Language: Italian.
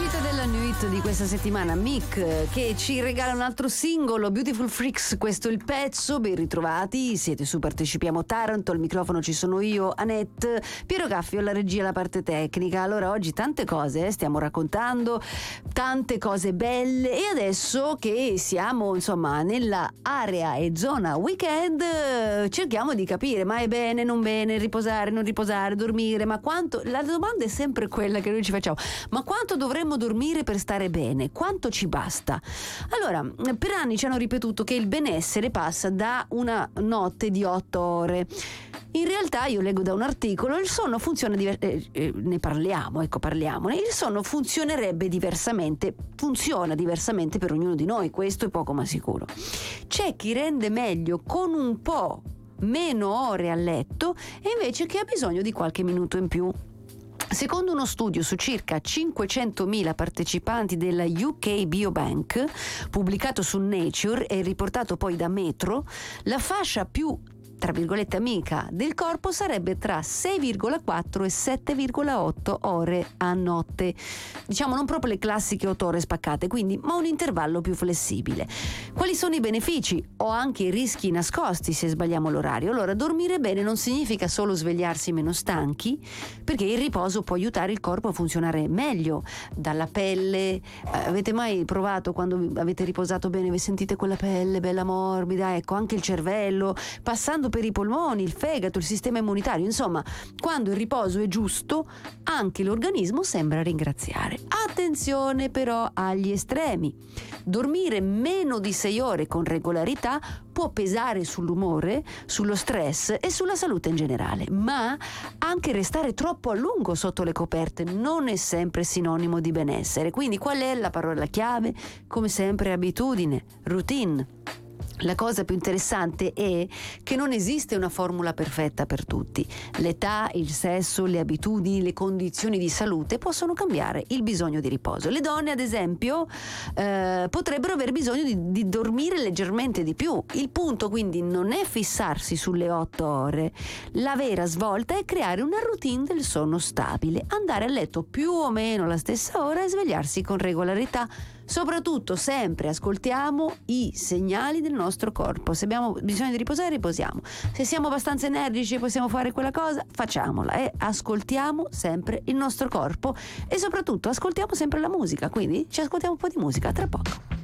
Uscita della Nuit di questa settimana, Mick che ci regala un altro singolo, Beautiful Freaks, questo è il pezzo. Ben ritrovati, siete su Partecipiamo Taranto, al microfono ci sono io, Annette, Piero Gaffio alla regia, la parte tecnica. Allora oggi tante cose stiamo raccontando, tante cose belle, e adesso che siamo insomma nella area e zona weekend cerchiamo di capire, ma è bene, non bene, riposare, non riposare, dormire, ma quanto? La domanda è sempre quella che noi ci facciamo: ma quanto dovremmo dormire per stare bene? Quanto ci basta? Allora, per anni ci hanno ripetuto che il benessere passa da una notte di 8 ore. In realtà io leggo da un articolo, il sonno funziona ne parliamone. Il sonno funziona diversamente per ognuno di noi, questo è poco ma sicuro. C'è chi rende meglio con un po' meno ore a letto e invece chi ha bisogno di qualche minuto in più. Secondo uno studio su circa 500.000 partecipanti della UK Biobank, pubblicato su Nature e riportato poi da Metro, la fascia più tra virgolette amica del corpo sarebbe tra 6,4 e 7,8 ore a notte. Diciamo non proprio le classiche 8 ore spaccate, quindi, ma un intervallo più flessibile. Quali sono i benefici o anche i rischi nascosti se sbagliamo l'orario? Allora, dormire bene non significa solo svegliarsi meno stanchi, perché il riposo può aiutare il corpo a funzionare meglio, dalla pelle. Avete mai provato, quando avete riposato bene, vi sentite quella pelle bella morbida? Ecco, anche il cervello, passando per i polmoni, il fegato, il sistema immunitario. Insomma, quando il riposo è giusto, anche l'organismo sembra ringraziare. Attenzione però agli estremi. Dormire meno di 6 ore con regolarità può pesare sull'umore, sullo stress e sulla salute in generale, ma anche restare troppo a lungo sotto le coperte non è sempre sinonimo di benessere. Quindi qual è la parola chiave? Come sempre, abitudine, routine. La cosa più interessante è che non esiste una formula perfetta per tutti. L'età, il sesso, le abitudini, le condizioni di salute possono cambiare il bisogno di riposo. Le donne, ad esempio, potrebbero aver bisogno di dormire leggermente di più. Il punto quindi non è fissarsi sulle 8 ore. La vera svolta è creare una routine del sonno stabile, andare a letto più o meno alla stessa ora e svegliarsi con regolarità. Soprattutto sempre ascoltiamo i segnali del nostro corpo. Se abbiamo bisogno di riposare, riposiamo. Se siamo abbastanza energici e possiamo fare quella cosa, facciamola, e ascoltiamo sempre il nostro corpo e soprattutto ascoltiamo sempre la musica. Quindi ci ascoltiamo un po' di musica, tra poco.